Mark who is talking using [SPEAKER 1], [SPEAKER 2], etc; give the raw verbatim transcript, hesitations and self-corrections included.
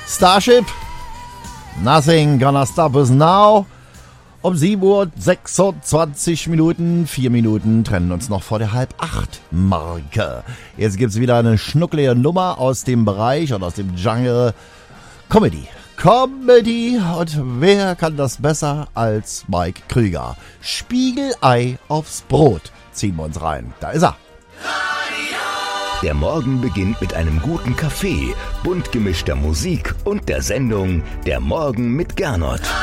[SPEAKER 1] Starship, Nothing Gonna Stop Us Now. Um sieben Uhr sechsundzwanzig Minuten, vier Minuten trennen uns noch vor der halb acht Marke. Jetzt gibt's wieder eine schnucklige Nummer aus dem Bereich und aus dem Jungle Comedy. Comedy, und wer kann das besser als Mike Krüger? Spiegelei aufs Brot ziehen wir uns rein. Da ist er.
[SPEAKER 2] Der Morgen beginnt mit einem guten Kaffee, bunt gemischter Musik und der Sendung Der Morgen mit Gernot.